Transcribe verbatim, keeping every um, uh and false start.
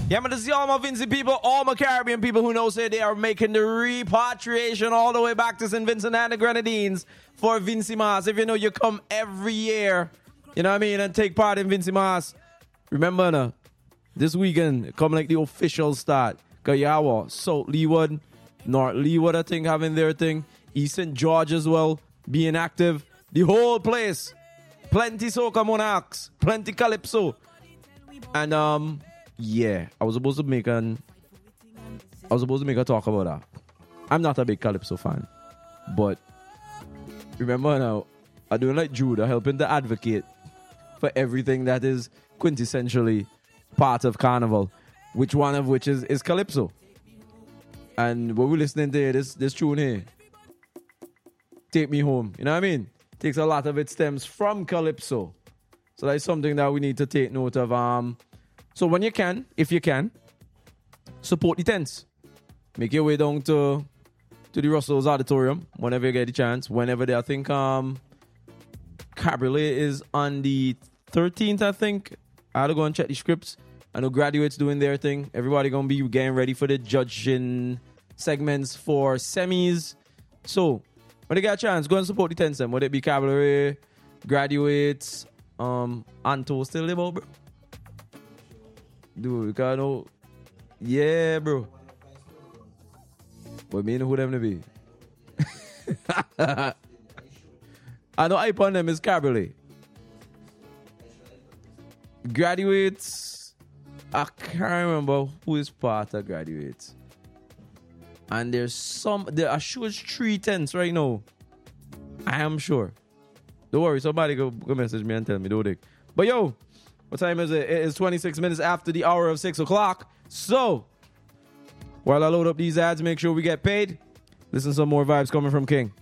Yeah, but this is all my Vincy people, all my Caribbean people who know say they are making the repatriation all the way back to Saint Vincent and the Grenadines for Vincy Mas. If you know you come every year, you know what I mean, and take part in Vincy Mas. Remember, no, this weekend, come like the official start. Because you have South Leeward, North Leeward, I think, having their thing. East Saint George as well, being active. The whole place. Plenty Soca Monarchs, plenty Calypso. And, um... yeah, I was supposed to make an I was supposed to make a talk about that. I'm not a big Calypso fan, but remember now, I do like Judah helping to advocate for everything that is quintessentially part of Carnival, which one of which is, is Calypso. And what we're listening to this this tune here, Take Me Home, you know what I mean? Takes a lot of it stems from Calypso. So that's something that we need to take note of. Um So when you can, if you can, support the tents. Make your way down to to the Russell's Auditorium whenever you get the chance. Whenever they, I think um, Cabriolet is on the thirteenth, I think. I had to go and check the scripts. I know Graduates doing their thing. Everybody going to be getting ready for the judging segments for semis. So when you get a chance, go and support the tents. Whether it be Cabriolet, Graduates, um, Anto still live out, bro. Dude, you can't know. Yeah, bro. But me know who them to be. I know hype on them is Cabriolet. Graduates. I can't remember who is part of Graduates. And there's some. There are sure it's three tents right now. I am sure. Don't worry, somebody go, go message me and tell me. Don't dig. But yo. What time is it? It is twenty-six minutes after the hour of six o'clock. So, while I load up these ads, make sure we get paid. Listen to some more vibes coming from King.